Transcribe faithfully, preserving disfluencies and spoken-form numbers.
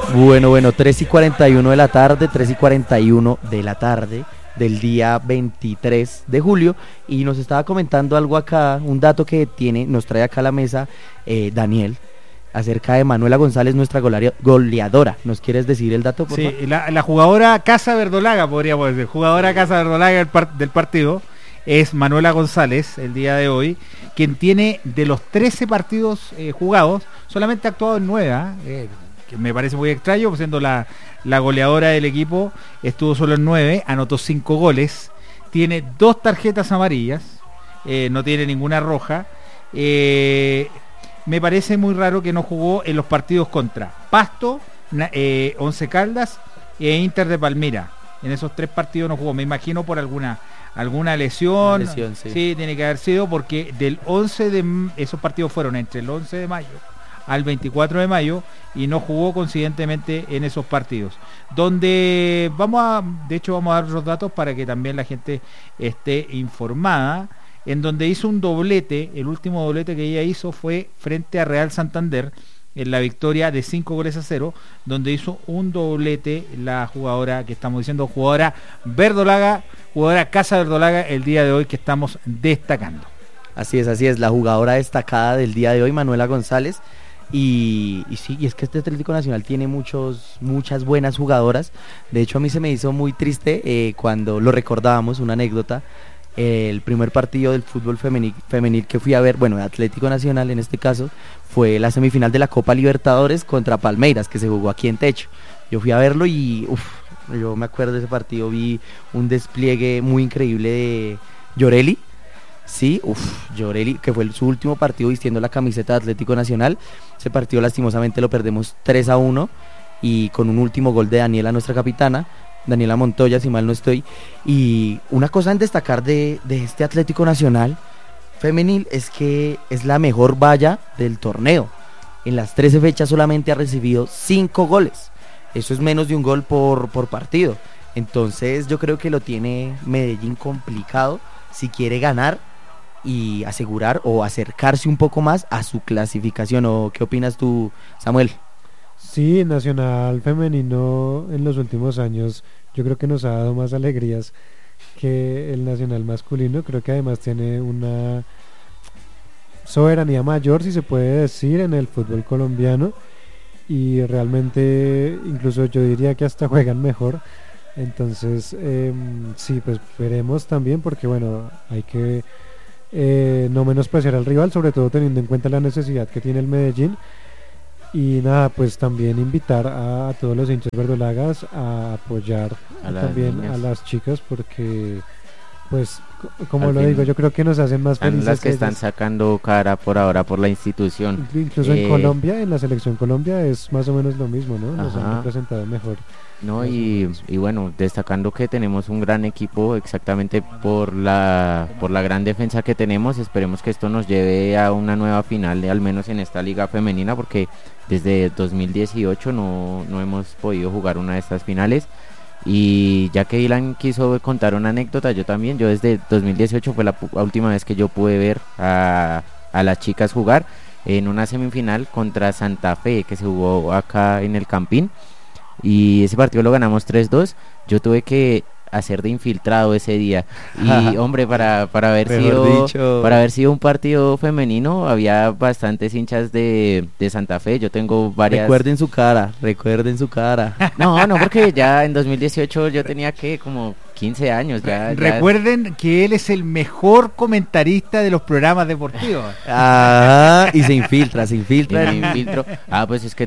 Bueno, bueno, tres y cuarenta y uno de la tarde, tres y cuarenta y uno de la tarde del día veintitrés de julio, y nos estaba comentando algo acá, un dato que tiene, nos trae acá a la mesa eh, Daniel, acerca de Manuela González, nuestra golea- goleadora. ¿Nos quieres decir el dato, por Sí, favor? la, la jugadora Casa Verdolaga, podríamos decir, jugadora Casa Verdolaga del, par- del partido, es Manuela González, el día de hoy, quien tiene de los trece partidos eh, jugados, solamente ha actuado en nueve, ¿eh? que me parece muy extraño, siendo la, la goleadora del equipo, estuvo solo en nueve, anotó cinco goles, tiene dos tarjetas amarillas, eh, no tiene ninguna roja. eh, me parece muy raro que no jugó en los partidos contra Pasto, na- eh, Once Caldas e Inter de Palmira. En esos tres partidos no jugó, me imagino por alguna alguna lesión, Una lesión, sí. sí, tiene que haber sido, porque del once de m- esos partidos fueron entre el once de mayo al veinticuatro de mayo y no jugó coincidentemente en esos partidos. Donde vamos a, de hecho vamos a dar los datos para que también la gente esté informada, en donde hizo un doblete, el último doblete que ella hizo fue frente a Real Santander, en la victoria de cinco goles a cero, donde hizo un doblete la jugadora que estamos diciendo, jugadora Verdolaga, jugadora Casa Verdolaga, el día de hoy que estamos destacando. Así es, así es, la jugadora destacada del día de hoy, Manuela González. Y, y sí, y es que este Atlético Nacional tiene muchos, muchas buenas jugadoras. De hecho, a mí se me hizo muy triste eh, cuando lo recordábamos, una anécdota, eh, el primer partido del fútbol femenil, femenil que fui a ver, bueno, de Atlético Nacional en este caso, fue la semifinal de la Copa Libertadores contra Palmeiras, que se jugó aquí en Techo. Yo fui a verlo y, uff, yo me acuerdo de ese partido, vi un despliegue muy increíble de Llorelli. Sí, uff, Llorelli, que fue su último partido vistiendo la camiseta de Atlético Nacional. Ese partido lastimosamente lo perdemos tres a uno, y con un último gol de Daniela, nuestra capitana, Daniela Montoya, si mal no estoy. Y una cosa en destacar de, de este Atlético Nacional femenil es que es la mejor valla del torneo. En las trece fechas solamente ha recibido cinco goles. Eso es menos de un gol por, por partido. Entonces yo creo que lo tiene Medellín complicado si quiere ganar y asegurar o acercarse un poco más a su clasificación. ¿O qué opinas tú, Samuel? Sí, Nacional femenino en los últimos años yo creo que nos ha dado más alegrías que el Nacional masculino. Creo que además tiene una soberanía mayor, si se puede decir, en el fútbol colombiano, y realmente incluso yo diría que hasta juegan mejor. Entonces eh, sí, pues veremos también, porque bueno, hay que eh, no menospreciar al rival, sobre todo teniendo en cuenta la necesidad que tiene el Medellín. Y nada, pues también invitar a, a todos los hinchas verdolagas a apoyar A las también niñas. a las chicas, porque pues co- como Al lo fin, digo, yo creo que nos hacen más Están felices las que están ellas. sacando cara por ahora por la institución. Inclu- Incluso Eh, en Colombia, en la selección Colombia es más o menos lo mismo, ¿no? Nos Ajá. han representado mejor. No, Más o y, menos. y bueno, destacando que tenemos un gran equipo exactamente por la por la gran defensa que tenemos. Esperemos que esto nos lleve a una nueva final, al menos en esta liga femenina, porque desde dos mil dieciocho no, no hemos podido jugar una de estas finales. Y ya que Dylan quiso contar una anécdota, yo también, yo desde dos mil dieciocho fue la, pu- la última vez que yo pude ver a, a las chicas jugar en una semifinal contra Santa Fe, que se jugó acá en el Campín, y ese partido lo ganamos tres dos. Yo tuve que hacer de infiltrado ese día, y hombre, para, para haber Mejor sido dicho. para haber sido un partido femenino había bastantes hinchas de, de Santa Fe. Yo tengo varias. Recuerden su cara, recuerden su cara. No, no, porque ya en dos mil dieciocho yo tenía que como quince años ya, ya- Recuerden que él es el mejor comentarista de los programas deportivos. Ah, y se infiltra, se y infiltra. me infiltro. Ah, pues es que